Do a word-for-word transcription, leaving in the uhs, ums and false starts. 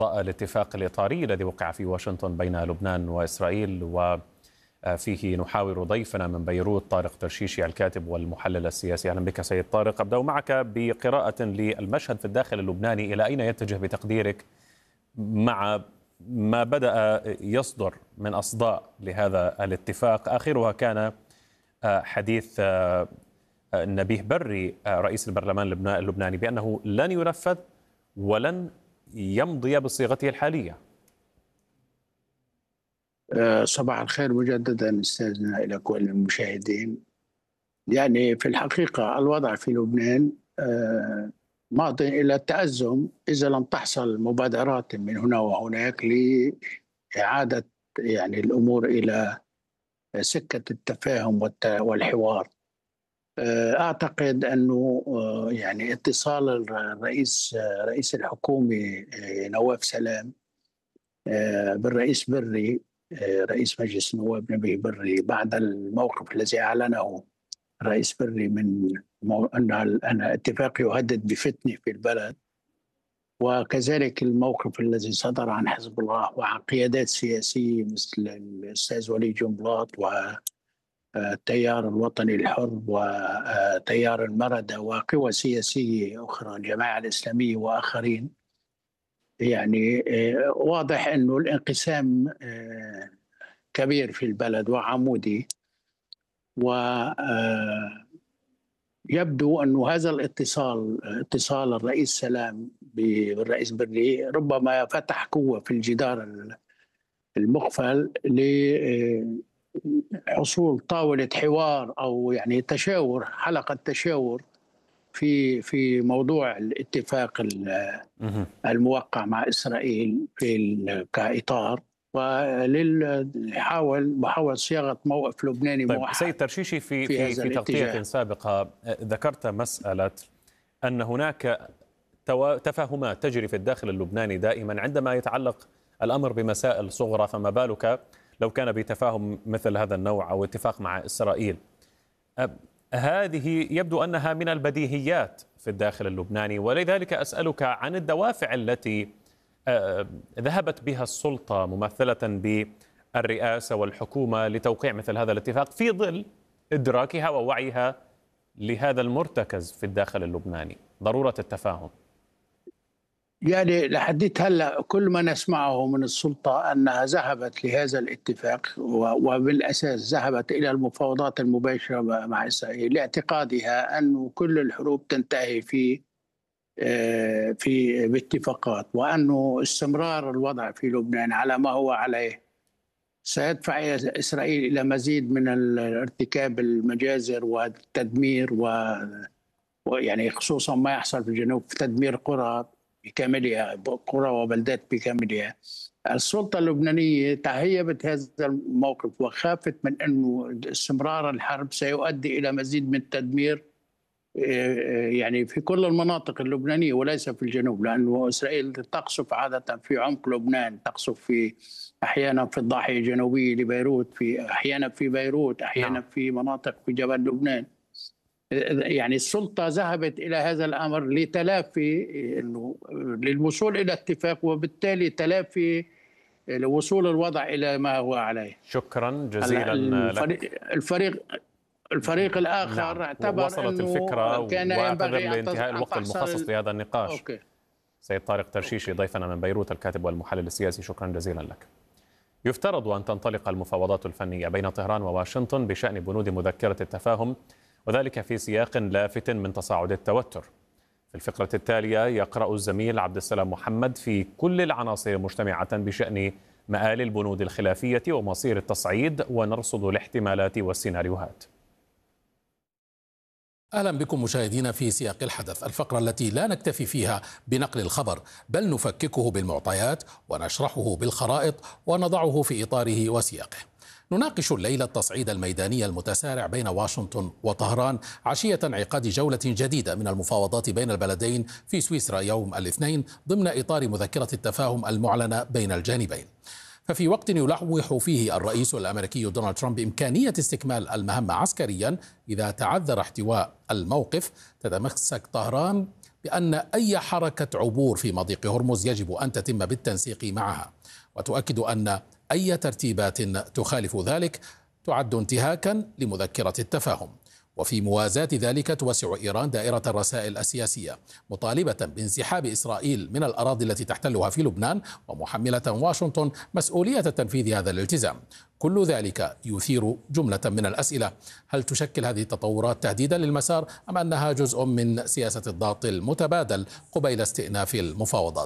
الاتفاق الإطاري الذي وقع في واشنطن بين لبنان وإسرائيل، وفيه نحاور ضيفنا من بيروت طارق ترشيشي الكاتب والمحلل السياسي. أهلا بك سيد طارق. أبدأ معك بقراءة للمشهد في الداخل اللبناني، إلى أين يتجه بتقديرك مع ما بدأ يصدر من أصداء لهذا الاتفاق؟ آخرها كان حديث نبيه بري رئيس البرلمان اللبناني بأنه لن ينفذ ولن يمضي بصيغته الحالية. صباح الخير مجددا أستاذنا إلى كل المشاهدين. يعني في الحقيقة الوضع في لبنان ماض إلى التأزم إذا لم تحصل مبادرات من هنا وهناك لإعادة يعني الأمور إلى سكة التفاهم والحوار. أعتقد أنه يعني اتصال الرئيس رئيس الحكومة نواف سلام بالرئيس بري رئيس مجلس النواب نبيه بري بعد الموقف الذي أعلنه الرئيس بري من أن اتفاق يهدد بفتنة في البلد، وكذلك الموقف الذي صدر عن حزب الله وعن قيادات سياسية مثل الأستاذ وليد جنبلاط والتيار الوطني الحر وتيار المردة وقوى سياسية أخرى الجماعة الإسلامية وآخرين. يعني واضح أنه الانقسام كبير في البلد وعمودي، ويبدو أن هذا الاتصال اتصال الرئيس سلام بالرئيس بري ربما فتح قوة في الجدار المقفل لحصول طاولة حوار أو يعني تشاور، حلقة تشاور في في موضوع الاتفاق الموقع مع إسرائيل في كإطار، وللحاول محاولة صياغة موقف لبناني طيب موحد. سيد ترشيشي في في, في, في تغطية سابقة ذكرت مسألة أن هناك تفاهمات تجري في الداخل اللبناني دائما عندما يتعلق الأمر بمسائل صغرى، فما بالك لو كان بتفاهم مثل هذا النوع أو اتفاق مع إسرائيل. هذه يبدو أنها من البديهيات في الداخل اللبناني، ولذلك أسألك عن الدوافع التي ذهبت بها السلطة ممثلة بالرئاسة والحكومة لتوقيع مثل هذا الاتفاق في ظل إدراكها ووعيها لهذا المرتكز في الداخل اللبناني، ضرورة التفاهم. يعني لحديت هلا كل ما نسمعه من السلطة أنها ذهبت لهذا الاتفاق وبالأساس ذهبت إلى المفاوضات المباشرة مع إسرائيل لاعتقادها أن كل الحروب تنتهي في في باتفاقات، وأنه استمرار الوضع في لبنان على ما هو عليه سيدفع إسرائيل إلى مزيد من ارتكاب المجازر والتدمير، ويعني خصوصا ما يحصل في الجنوب في تدمير قرى بكاملها، قرى وبلدات بكاملها. السلطة اللبنانية تهيبت هذا الموقف وخافت من أنه استمرار الحرب سيؤدي إلى مزيد من التدمير يعني في كل المناطق اللبنانية وليس في الجنوب، لأنه إسرائيل تقصف عادة في عمق لبنان، تقصف في أحيانا في الضاحية الجنوبية لبيروت، في أحيانا في بيروت، أحيانا في مناطق في جبل لبنان. يعني السلطة ذهبت إلى هذا الأمر لتلافي إنه للوصول إلى اتفاق، وبالتالي تلافي لوصول الوضع إلى ما هو عليه. شكرا جزيلا الفريق لك. الفريق الفريق الآخر نعم. اعتبر وصلت أنه الفكرة كان واعتذر ينبغي لانتهاء الوقت المخصص لهذا النقاش. أوكي. سيد طارق ترشيشي ضيفنا من بيروت الكاتب والمحلل السياسي، شكرا جزيلا لك. يفترض أن تنطلق المفاوضات الفنية بين طهران وواشنطن بشأن بنود مذكرة التفاهم، وذلك في سياق لافت من تصاعد التوتر. في الفقرة التالية يقرأ الزميل عبد السلام محمد في كل العناصر مجتمعة بشأن مآل البنود الخلافية ومصير التصعيد، ونرصد الاحتمالات والسيناريوهات. أهلا بكم مشاهدينا في سياق الحدث، الفقرة التي لا نكتفي فيها بنقل الخبر بل نفككه بالمعطيات ونشرحه بالخرائط ونضعه في إطاره وسياقه. نناقش الليلة التصعيد الميداني المتسارع بين واشنطن وطهران عشية انعقاد جولة جديدة من المفاوضات بين البلدين في سويسرا يوم الاثنين ضمن إطار مذكرة التفاهم المعلنة بين الجانبين. ففي وقت يلوح فيه الرئيس الأمريكي دونالد ترامب بإمكانية استكمال المهمة عسكريا إذا تعذر احتواء الموقف، تتمسك طهران بأن أي حركة عبور في مضيق هرمز يجب أن تتم بالتنسيق معها، وتؤكد أن أي ترتيبات تخالف ذلك تعد انتهاكا لمذكرة التفاهم. وفي موازاة ذلك توسع إيران دائرة الرسائل السياسية، مطالبة بانسحاب إسرائيل من الأراضي التي تحتلها في لبنان، ومحملة واشنطن مسؤولية تنفيذ هذا الالتزام. كل ذلك يثير جملة من الأسئلة: هل تشكل هذه التطورات تهديدا للمسار، أم أنها جزء من سياسة الضغط المتبادل قبيل استئناف المفاوضات؟